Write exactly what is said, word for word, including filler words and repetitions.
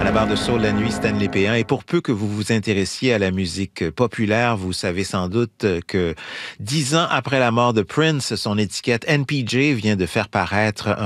À la barre de soul la nuit, Stanley Péan. Et pour peu que vous vous intéressiez à la musique populaire, vous savez sans doute que dix ans après la mort de Prince, son étiquette N P J vient de faire paraître un